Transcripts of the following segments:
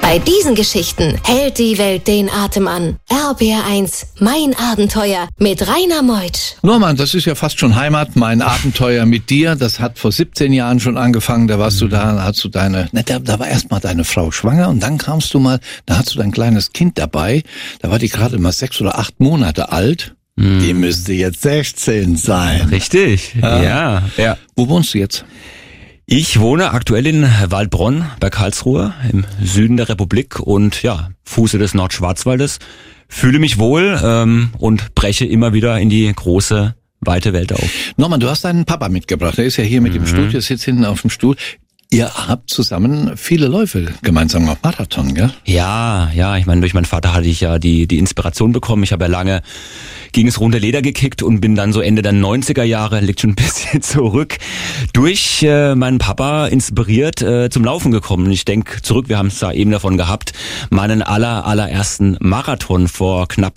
Bei diesen Geschichten hält die Welt den Atem an. RBR1, mein Abenteuer mit Rainer Meutsch. Norman, das ist ja fast schon Heimat. Mein Abenteuer mit dir, das hat vor 17 Jahren schon angefangen. Da warst du da, hast du da war erst mal deine Frau schwanger und dann kamst du mal, da hast du dein kleines Kind dabei. Da war die gerade mal 6 oder 8 Monate alt. Die müsste jetzt 16 sein. Richtig, ja. Wo wohnst du jetzt? Ich wohne aktuell in Waldbronn bei Karlsruhe im Süden der Republik und Fuße des Nordschwarzwaldes. Fühle mich wohl und breche immer wieder in die große, weite Welt auf. Norman, du hast deinen Papa mitgebracht. Er ist ja hier mit im Studio, sitzt hinten auf dem Stuhl. Ihr habt zusammen viele Läufe gemeinsam auf Marathon, gell? Ja, ich meine, durch meinen Vater hatte ich ja die Inspiration bekommen. Ich habe ja lange gegen das runde Leder gekickt und bin dann so Ende der 90er Jahre, liegt schon ein bisschen zurück, durch meinen Papa inspiriert zum Laufen gekommen. Ich denke zurück, wir haben es da eben davon gehabt, meinen allerersten Marathon vor knapp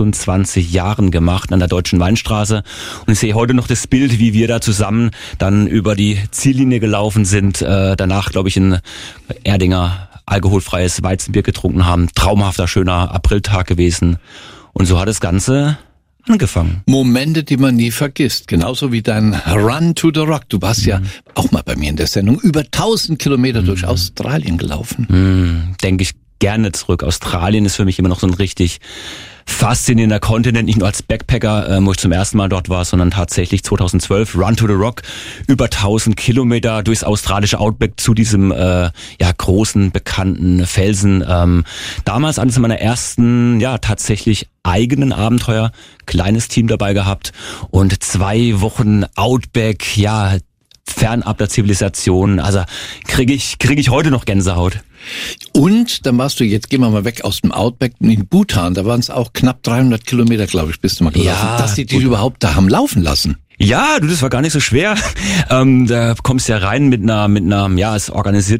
26 Jahren gemacht an der Deutschen Weinstraße. Und ich sehe heute noch das Bild, wie wir da zusammen dann über die Ziellinie gelaufen sind, danach, glaube ich, in Erdinger alkoholfreies Weizenbier getrunken haben. Traumhafter, schöner Apriltag gewesen. Und so hat das Ganze angefangen. Momente, die man nie vergisst. Genauso wie dein Run to the Rock. Du warst ja auch mal bei mir in der Sendung über 1000 Kilometer durch Australien gelaufen. Denke ich gerne zurück. Australien ist für mich immer noch so ein richtig faszinierender Kontinent, nicht nur als Backpacker, wo ich zum ersten Mal dort war, sondern tatsächlich 2012 Run to the Rock, über 1000 Kilometer durchs australische Outback zu diesem großen, bekannten Felsen. Damals eines meiner ersten, tatsächlich eigenen Abenteuer, kleines Team dabei gehabt und 2 Wochen Outback, fernab der Zivilisation, also krieg ich heute noch Gänsehaut. Und dann warst du, jetzt gehen wir mal weg aus dem Outback, in Bhutan, da waren es auch knapp 300 Kilometer, glaube ich, bist du mal gelaufen, dass die dich überhaupt da haben laufen lassen. Ja, das war gar nicht so schwer. Da kommst du ja rein mit einer, es organisiert